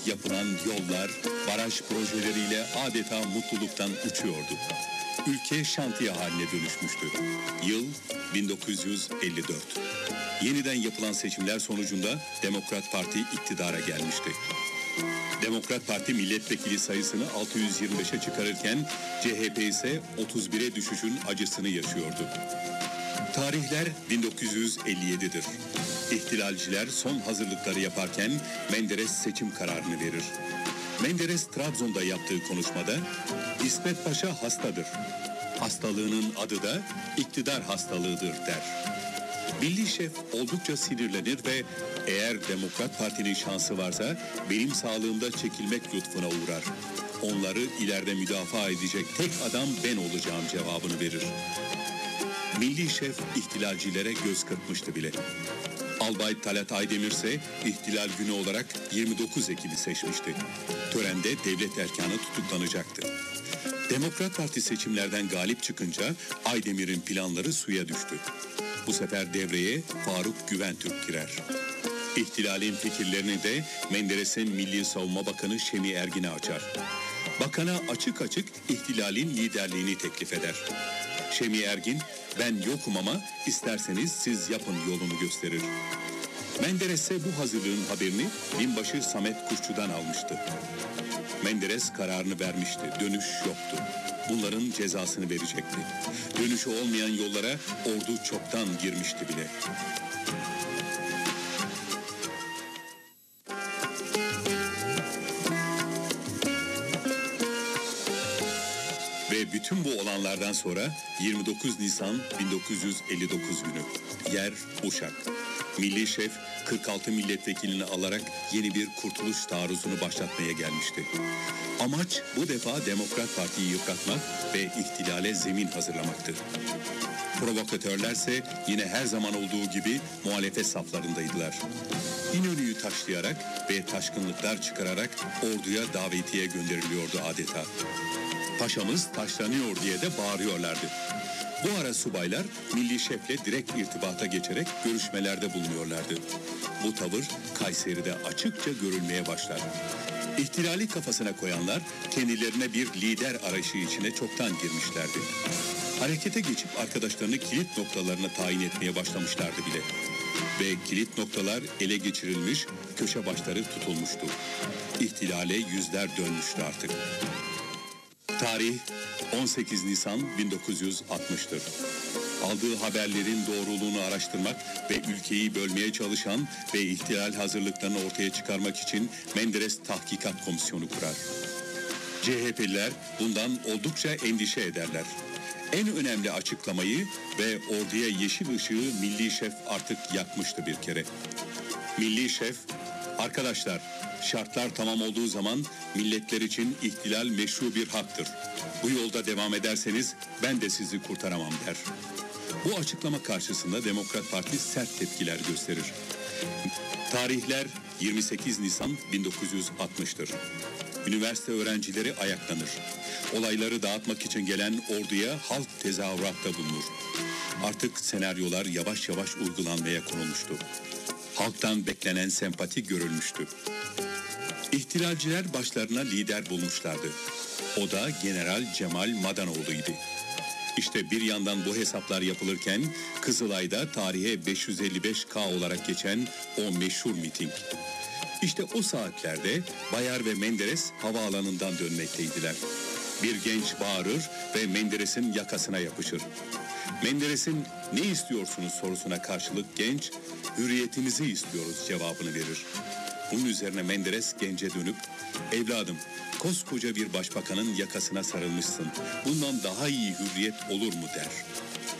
Yapılan yollar, baraj projeleriyle adeta mutluluktan uçuyordu. Ülke şantiye haline dönüşmüştü. Yıl 1954. Yeniden yapılan seçimler sonucunda Demokrat Parti iktidara gelmişti. Demokrat Parti milletvekili sayısını 625'e çıkarırken CHP ise 31'e düşüşün acısını yaşıyordu. Tarihler 1957'dir. İhtilalciler son hazırlıkları yaparken Menderes seçim kararını verir. Menderes Trabzon'da yaptığı konuşmada İsmet Paşa hastadır. Hastalığının adı da iktidar hastalığıdır der. Milli şef oldukça sinirlenir ve eğer Demokrat Parti'nin şansı varsa benim sağlığımda çekilmek lütfuna uğrar. Onları ileride müdafaa edecek tek adam ben olacağım cevabını verir. Milli şef ihtilalcilere göz kırpmıştı bile. Albay Talat Aydemir ise ihtilal günü olarak 29 Ekim'i seçmişti. Törende devlet erkanı tutuklanacaktı. Demokrat Parti seçimlerden galip çıkınca Aydemir'in planları suya düştü. Bu sefer devreye Faruk Güventürk girer. İhtilalin fikirlerini de Menderes'in Milli Savunma Bakanı Şemi Ergin'e açar. Bakana açık açık ihtilalin liderliğini teklif eder. Şemi Ergin, ben yokum ama isterseniz siz yapın yolunu gösterir. Menderes ise bu hazırlığın haberini binbaşı Samet Kuşçu'dan almıştı. Menderes kararını vermişti, dönüş yoktu. Bunların cezasını verecekti. Dönüşü olmayan yollara ordu çoktan girmişti bile. Ve bütün bu olanlardan sonra 29 Nisan 1959 günü. Yer Uşak. Milli şef 46 milletvekilini alarak yeni bir kurtuluş taarruzunu başlatmaya gelmişti. Amaç bu defa Demokrat Parti'yi yıpratmak ve ihtilale zemin hazırlamaktı. Provokatörlerse yine her zaman olduğu gibi muhalefet saflarındaydılar. İnönü'yü taşlayarak ve taşkınlıklar çıkararak orduya davetiye gönderiliyordu adeta. Paşamız taşlanıyor diye de bağırıyorlardı. Bu ara subaylar milli şefle direkt irtibata geçerek görüşmelerde bulunuyorlardı. Bu tavır Kayseri'de açıkça görülmeye başlar. İhtilali kafasına koyanlar kendilerine bir lider arayışı içine çoktan girmişlerdi. Harekete geçip arkadaşlarını kilit noktalarına tayin etmeye başlamışlardı bile. Ve kilit noktalar ele geçirilmiş, köşe başları tutulmuştu. İhtilale yüzler dönmüştü artık. Tarih 18 Nisan 1960'tır. Aldığı haberlerin doğruluğunu araştırmak ve ülkeyi bölmeye çalışan ve ihtilal hazırlıklarını ortaya çıkarmak için Menderes Tahkikat Komisyonu kurar. CHP'liler bundan oldukça endişe ederler. En önemli açıklamayı ve orduya yeşil ışığı milli şef artık yakmıştı bir kere. Milli şef, arkadaşlar şartlar tamam olduğu zaman milletler için ihtilal meşru bir haktır. Bu yolda devam ederseniz ben de sizi kurtaramam der. Bu açıklama karşısında Demokrat Parti sert tepkiler gösterir. Tarihler 28 Nisan 1960'tır. Üniversite öğrencileri ayaklanır. Olayları dağıtmak için gelen orduya halk tezahüratta bulunur. Artık senaryolar yavaş yavaş uygulanmaya konulmuştu. Halktan beklenen sempati görülmüştü. İhtilalciler başlarına lider bulmuşlardı. O da General Cemal Madanoğlu'ydu. İşte bir yandan bu hesaplar yapılırken Kızılay'da tarihe 555K olarak geçen o meşhur miting. İşte o saatlerde Bayar ve Menderes havaalanından dönmekteydiler. Bir genç bağırır ve Menderes'in yakasına yapışır. Menderes'in ne istiyorsunuz sorusuna karşılık genç, hürriyetinizi istiyoruz cevabını verir. Bunun üzerine Menderes gence dönüp, evladım koskoca bir başbakanın yakasına sarılmışsın, bundan daha iyi hürriyet olur mu der.